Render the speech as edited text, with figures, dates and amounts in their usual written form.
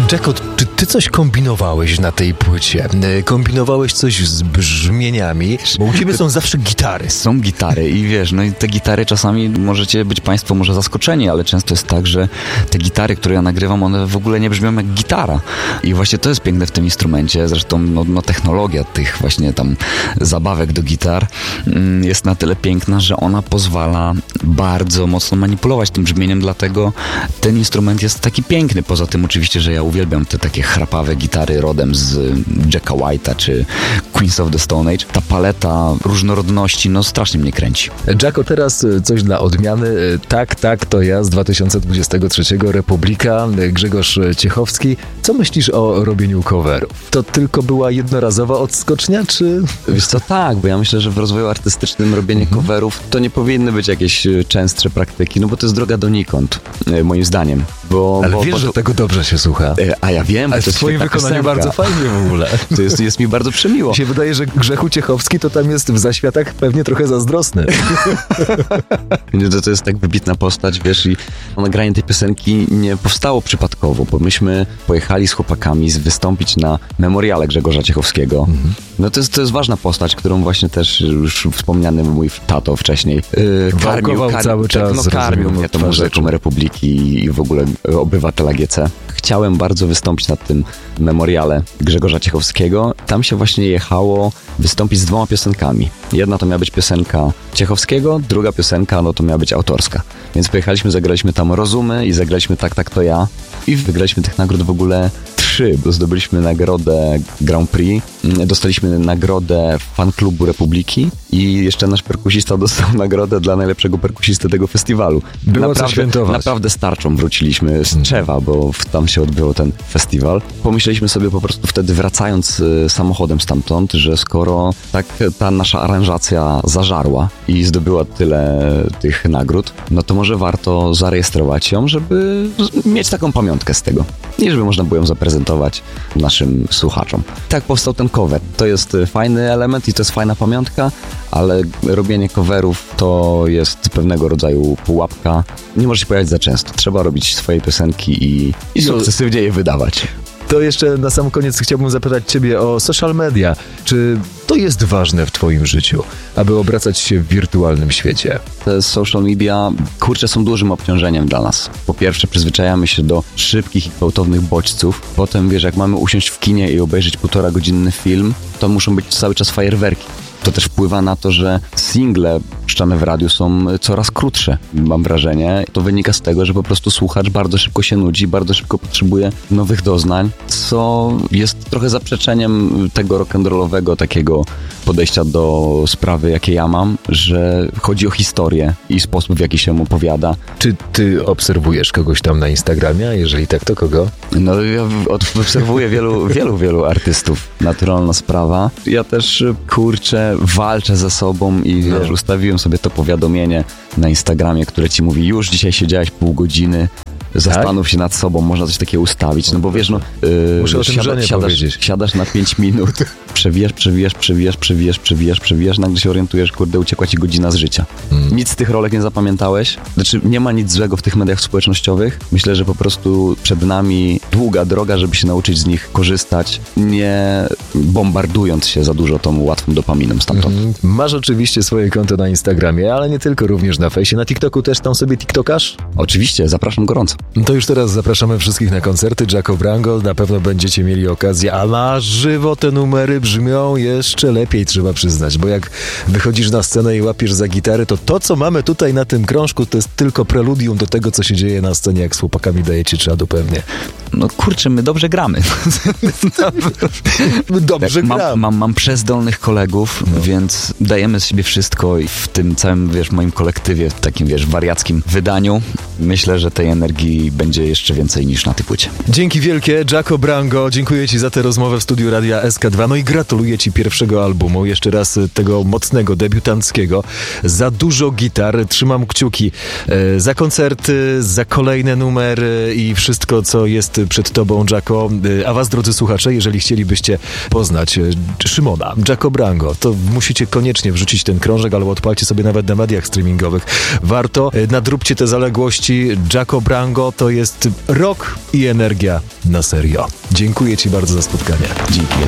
Jacko, czy ty coś kombinowałeś na tej płycie? Kombinowałeś coś z brzmieniami? Bo u ciebie są zawsze gitary. Są gitary i wiesz, no i te gitary czasami możecie być państwo może zaskoczeni, ale często jest tak, że te gitary, które ja nagrywam, one w ogóle nie brzmią jak gitara. I właśnie to jest piękne w tym instrumencie. Zresztą no technologia tych właśnie tam zabawek do gitar jest na tyle piękna, że ona pozwala bardzo mocno manipulować tym brzmieniem, dlatego ten instrument jest taki piękny. Poza tym oczywiście, że ja uwielbiam te takie chrapawe gitary rodem z Jacka White'a czy Queens of the Stone Age. Ta paleta różnorodności, no strasznie mnie kręci. Jacko, teraz coś dla odmiany. Tak, to ja z 2023 Republika, Grzegorz Ciechowski. Co myślisz o robieniu coverów? To tylko była jednorazowa odskocznia, czy... Wiesz co, tak, bo ja myślę, że w rozwoju artystycznym robienie coverów to nie powinny być jakieś częstsze praktyki, no bo to jest droga donikąd, moim zdaniem. Ale wiesz, że tego dobrze się słucha. A ja wiem, ale to w twoim wykonaniu piosenka. bardzo fajnie w ogóle. To jest mi bardzo przemiło. Mi się wydaje, że Grzechu Ciechowski to tam jest w zaświatach pewnie trochę zazdrosny. To jest tak wybitna postać, wiesz, i nagranie tej piosenki nie powstało przypadkowo, bo myśmy pojechali z chłopakami wystąpić na memoriale Grzegorza Ciechowskiego. No to jest ważna postać, którą właśnie też już wspomniany mój tato wcześniej karmił mnie tą muzyką Republiki i w ogóle obywatela GC. Chciałem bardzo wystąpić na tym memoriale Grzegorza Ciechowskiego. Tam się właśnie jechało wystąpić z 2 piosenkami. Jedna to miała być piosenka Ciechowskiego, druga piosenka no to miała być autorska. Więc pojechaliśmy, zagraliśmy tam Rozumy i zagraliśmy Tak, to ja. I wygraliśmy tych nagród w ogóle 3, bo zdobyliśmy nagrodę Grand Prix, dostaliśmy nagrodę Fan Klubu Republiki i jeszcze nasz perkusista dostał nagrodę dla najlepszego perkusisty tego festiwalu. Było co świętować. Naprawdę z tarczą wróciliśmy z Czewa, bo tam się odbyło ten festiwal. Pomyśleliśmy sobie po prostu wtedy, wracając samochodem stamtąd, że skoro tak ta nasza aranżacja zażarła i zdobyła tyle tych nagród, no to może warto zarejestrować ją, żeby mieć taką pamiątkę z tego i żeby można było ją zaprezentować naszym słuchaczom. Tak powstał ten cover. To jest fajny element i to jest fajna pamiątka, ale robienie coverów to jest pewnego rodzaju pułapka. Nie może się pojawiać za często. Trzeba robić swoje piosenki i sukcesywnie je wydawać. To jeszcze na sam koniec chciałbym zapytać ciebie o social media. Czy to jest ważne w twoim życiu, aby obracać się w wirtualnym świecie? Te social media, są dużym obciążeniem dla nas. Po pierwsze, przyzwyczajamy się do szybkich i gwałtownych bodźców. Potem, wiesz, jak mamy usiąść w kinie i obejrzeć 1,5-godzinny film, to muszą być cały czas fajerwerki. To też wpływa na to, że single puszczane w radiu są coraz krótsze, mam wrażenie. To wynika z tego, że po prostu słuchacz bardzo szybko się nudzi, bardzo szybko potrzebuje nowych doznań, co jest trochę zaprzeczeniem tego rock'n'rollowego takiego podejścia do sprawy, jakie ja mam, że chodzi o historię i sposób, w jaki się mu opowiada. Czy ty obserwujesz kogoś tam na Instagramie? A jeżeli tak, to kogo? No ja obserwuję wielu artystów. Naturalna sprawa. Ja też, walczę ze sobą i wiesz, ustawiłem sobie to powiadomienie na Instagramie, które ci mówi, już dzisiaj siedziałeś pół godziny, zastanów się nad sobą, można coś takiego ustawić, no bo wiesz, muszę o tym żonie powiedzieć. Siadasz na 5 minut, przewijasz, nagle się orientujesz, uciekła ci godzina z życia. Nic z tych rolek nie zapamiętałeś, znaczy nie ma nic złego w tych mediach społecznościowych, myślę, że po prostu przed nami długa droga, żeby się nauczyć z nich korzystać, nie bombardując się za dużo tą łatwą dopaminą stamtąd. Masz oczywiście swoje konto na Instagramie, ale nie tylko, również na fejsie, na TikToku też tam sobie tiktokasz? Oczywiście, zapraszam gorąco. To już teraz zapraszamy wszystkich na koncerty Jacko Brango, na pewno będziecie mieli okazję, a na żywo te numery brzmią jeszcze lepiej, trzeba przyznać, bo jak wychodzisz na scenę i łapiesz za gitarę, to co mamy tutaj na tym krążku, to jest tylko preludium do tego, co się dzieje na scenie, jak z chłopakami dajecie czadu pewnie. No my dobrze gramy. Dobrze gramy. Mam przezdolnych kolegów, więc dajemy z siebie wszystko i w tym całym, moim kolektywie, w takim, wariackim wydaniu, myślę, że tej energii będzie jeszcze więcej niż na tej płycie. Dzięki wielkie, Jacko Brango, dziękuję ci za tę rozmowę w studiu Radia SK2, no i gratuluję ci pierwszego albumu, jeszcze raz tego mocnego, debiutanckiego, za dużo gitar, trzymam kciuki za koncerty, za kolejne numery i wszystko, co jest przed tobą, Jaco. A was, drodzy słuchacze, jeżeli chcielibyście poznać Szymona, Jaco Brango, to musicie koniecznie wrzucić ten krążek, albo odpalcie sobie nawet na mediach streamingowych. Warto, nadróbcie te zaległości. Jaco Brango to jest rock i energia na serio. Dziękuję ci bardzo za spotkanie. Dzięki.